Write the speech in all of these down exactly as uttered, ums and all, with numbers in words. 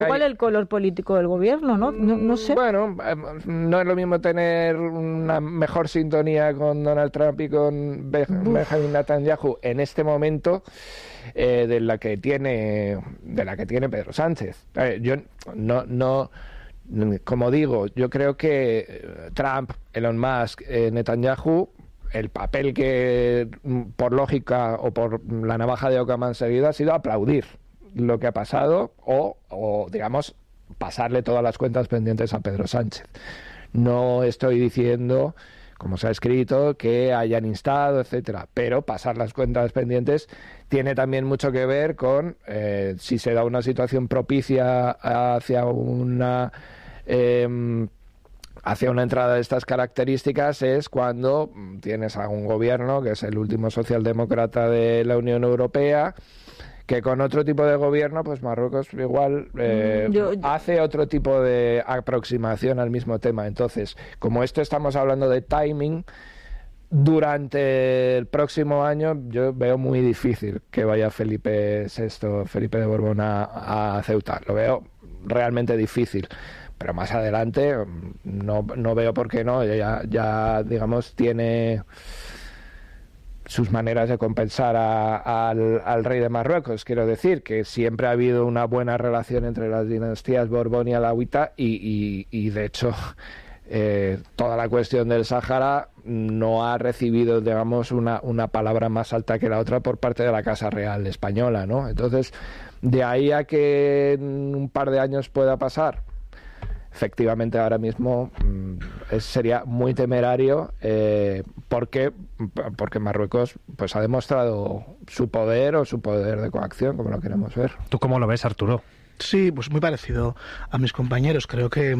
¿Cuál es el color político del gobierno? No, no, no sé. Bueno, no es lo mismo tener una mejor sintonía con Donald Trump y con Benjamin Netanyahu en este momento eh, de la que tiene de la que tiene Pedro Sánchez. Eh, yo no no como digo, yo creo que Trump, Elon Musk, eh, Netanyahu, el papel que por lógica o por la navaja de Occam han seguido ha sido aplaudir lo que ha pasado o, o, digamos, pasarle todas las cuentas pendientes a Pedro Sánchez. No estoy diciendo, como se ha escrito, que hayan instado, etcétera, pero pasar las cuentas pendientes tiene también mucho que ver con eh, si se da una situación propicia hacia una... Eh, hacia una entrada de estas características es cuando tienes a un gobierno que es el último socialdemócrata de la Unión Europea, que con otro tipo de gobierno, pues Marruecos igual eh, yo, yo... hace otro tipo de aproximación al mismo tema. Entonces, como esto estamos hablando de timing, durante el próximo año yo veo muy difícil que vaya Felipe sexto, Felipe de Borbón a, a Ceuta. Lo veo realmente difícil. Pero más adelante no, no veo por qué no. Ya, ya digamos, tiene sus maneras de compensar a, a, al, al rey de Marruecos. Quiero decir que siempre ha habido una buena relación entre las dinastías Borbón y Alauita y, y, y de hecho eh, toda la cuestión del Sáhara no ha recibido, digamos, una, una palabra más alta que la otra por parte de la Casa Real española, ¿no? Entonces, de ahí a que en un par de años pueda pasar, efectivamente ahora mismo mm, es, sería muy temerario eh, porque porque Marruecos pues ha demostrado su poder o su poder de coacción, como lo queremos ver. ¿Tú cómo lo ves, Arturo? Sí, pues muy parecido a mis compañeros. Creo que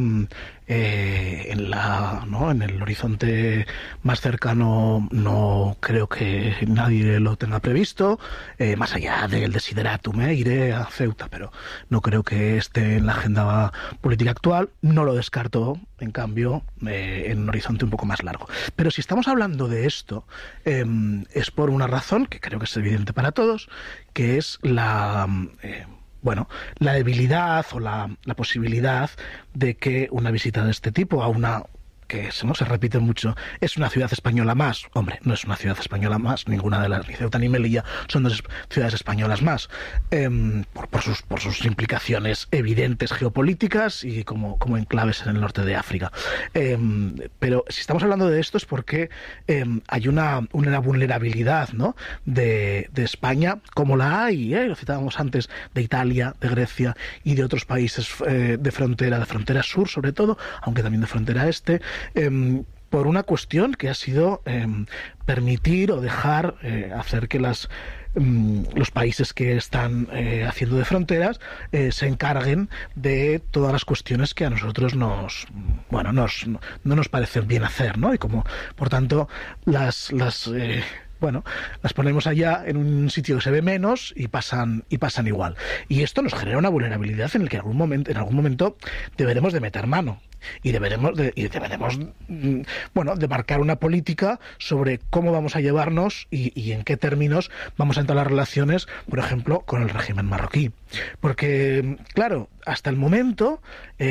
eh, en la, ¿no? en el horizonte más cercano no creo que nadie lo tenga previsto, eh, más allá del desideratum, ¿eh? Iré a Ceuta, pero no creo que esté en la agenda política actual. No lo descarto, en cambio, eh, en un horizonte un poco más largo. Pero si estamos hablando de esto, eh, es por una razón que creo que es evidente para todos, que es la... Eh, Bueno, la debilidad o la, la posibilidad de que una visita de este tipo a una que ¿no? se repite mucho, es una ciudad española más. Hombre, no es una ciudad española más, ninguna de las, ni Ceuta ni Melilla son dos ciudades españolas más, eh, por, por, sus, por sus implicaciones evidentes geopolíticas y como, como enclaves en el norte de África. Eh, pero si estamos hablando de esto es porque eh, hay una, una vulnerabilidad, ¿no? de, de España, como la hay, ¿eh? lo citábamos antes, de Italia, de Grecia y de otros países eh, de frontera, de frontera sur sobre todo, aunque también de frontera este, Eh, por una cuestión que ha sido eh, permitir o dejar eh, hacer que las um, los países que están eh, haciendo de fronteras eh, se encarguen de todas las cuestiones que a nosotros nos bueno nos no, no nos parecen bien hacer, ¿no? Y como por tanto las las eh, bueno, las ponemos allá en un sitio que se ve menos y pasan y pasan igual. Y esto nos genera una vulnerabilidad en el que en algún momento, en algún momento deberemos de meter mano. Y deberemos, de, y deberemos bueno, de marcar una política sobre cómo vamos a llevarnos y, y en qué términos vamos a entrar las relaciones, por ejemplo, con el régimen marroquí. Porque, claro, hasta el momento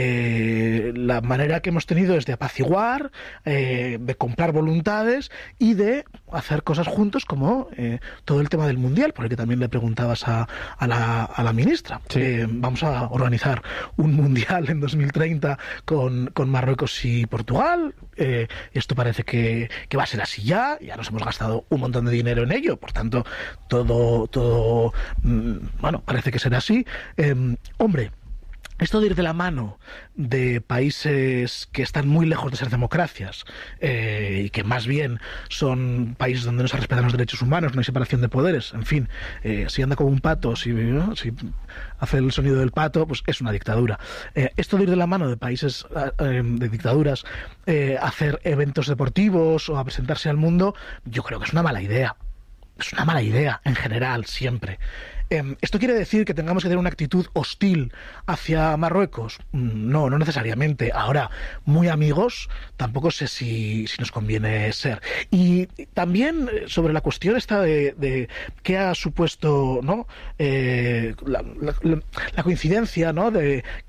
eh, la manera que hemos tenido es de apaciguar, eh, de comprar voluntades y de hacer cosas juntos, como eh, todo el tema del mundial, por el que también le preguntabas a, a, la, a la ministra. Sí. Eh, vamos a organizar un mundial en dos mil treinta con con Marruecos y Portugal. Eh, esto parece que, que va a ser así ya. Ya nos hemos gastado un montón de dinero en ello. Por tanto, todo, todo mmm, bueno, parece que será así. Eh, hombre, esto de ir de la mano de países que están muy lejos de ser democracias eh, y que más bien son países donde no se respetan los derechos humanos, no hay separación de poderes, en fin, eh, si anda como un pato, si, ¿no? si hace el sonido del pato, pues es una dictadura. Eh, esto de ir de la mano de países eh, de dictaduras, eh, hacer eventos deportivos o a presentarse al mundo, yo creo que es una mala idea. Es una mala idea en general, siempre. Eh, ¿Esto quiere decir que tengamos que tener una actitud hostil hacia Marruecos? No, no necesariamente. Ahora, muy amigos, tampoco sé si, si nos conviene ser. Y también sobre la cuestión esta de, de qué ha supuesto, ¿no? Eh, la, la, la coincidencia, ¿no? De